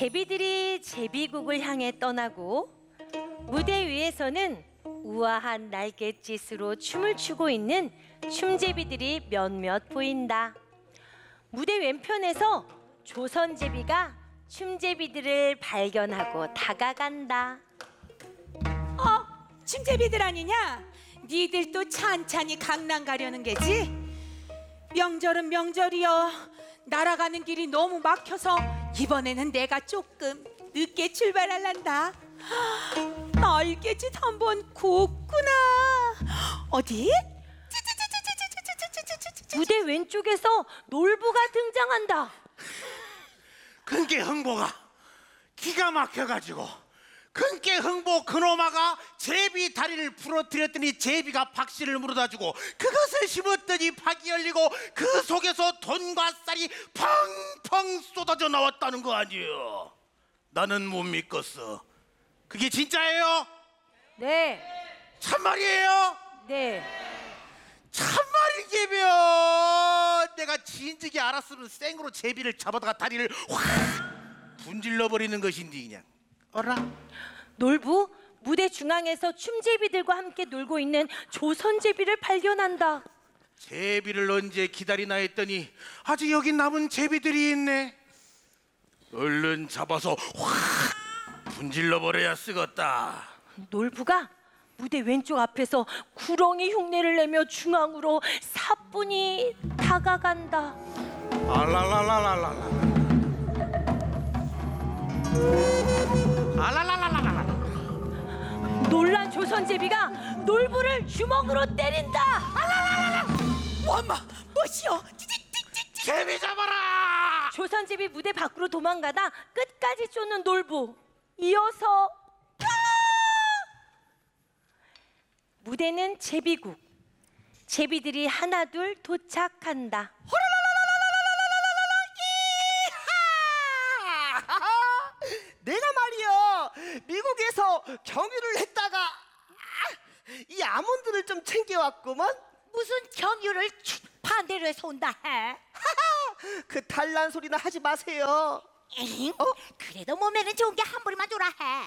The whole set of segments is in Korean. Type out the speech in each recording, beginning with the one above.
제비들이 제비국을 향해 떠나고 무대 위에서는 우아한 날갯짓으로 춤을 추고 있는 춤제비들이 몇몇 보인다. 무대 왼편에서 조선제비가 춤제비들을 발견하고 다가간다. 춤제비들 아니냐? 니들도 찬찬히 강남 가려는 게지? 명절은 명절이여. 날아가는 길이 너무 막혀서 이번에는 내가 조금 늦게 출발할란다. 날개짓 한번 굽구나. 어디? 무대 왼쪽에서 놀부가 등장한다. 근께 흥보가 기가 막혀가지고 근께 흥보 그놈아가 제비 다리를 부러뜨렸더니 제비가 박씨를 물어다주고 그것을 씹었더니 박이 열리고 그 속에서 돈과 쌀이 펑펑 쏟아져 나왔다는 거 아니에요. 나는 못 믿겠어. 그게 진짜예요? 네, 참말이에요? 네. 참말이게면 내가 진즉에 알았으면 생으로 제비를 잡아다가 다리를 확 분질러 버리는 것인지 그냥. 어라? 놀부 무대 중앙에서 춤제비들과 함께 놀고 있는 조선제비를 발견한다. 제비를 언제 기다리나 했더니 아직 여기 남은 제비들이 있네. 얼른 잡아서 확 분질러 버려야 쓰겄다. 놀부가 무대 왼쪽 앞에서 구렁이 흉내를 내며 중앙으로 사뿐히 다가간다. 알랄랄랄랄랄라. 알랄랄랄랄라. 놀란 조선제비가 놀부를 주먹으로 때린다. 엄마, 뭐시여? 제비 잡아라. 조선제비 무대 밖으로 도망가다 끝까지 쫓는 놀부. 이어서 무대는 제비국. 제비들이 하나둘 도착한다. 내가 말이야 미국에서 경유를 했다가 이 아몬드를 좀 챙겨왔구먼. 무슨 경유를 반대로 해서 온다 해? 그 단란 소리나 하지 마세요. 에잉? 그래도 몸에는 좋은 게 한 부리만 줘라 해.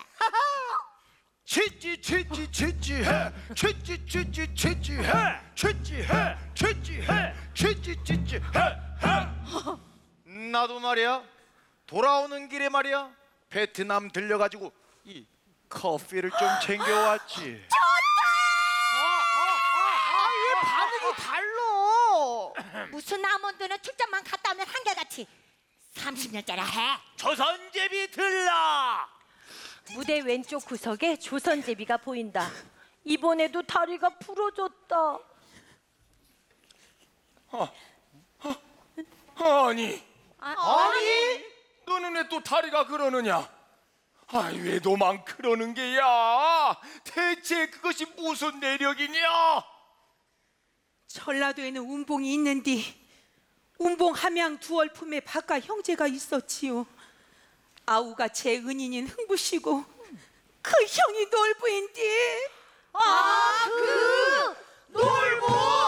취찌 취찌 취찌해 취찌 취찌 취찌해 취찌해 취찌해 취찌 취찌해. 나도 말이야 돌아오는 길에 말이야 베트남 들려가지고 이 커피를 좀 챙겨왔지. 왜 반응이 달라? 무슨 아몬드는 출장만 갔다 오면 한결같이 30년짜리 해. 조선제비 들라. 무대 왼쪽 구석에 조선제비가 보인다. 이번에도 다리가 부러졌다. 아니, 아니? 너는 왜 또 다리가 그러느냐? 아이, 왜 너만 그러는 게야? 대체 그것이 무슨 내력이냐? 전라도에는 운봉이 있는디 운봉 함양 두월품에 바깥 형제가 있었지요. 아우가 제 은인인 흥부시고 그 형이 놀부인디. 그 놀부.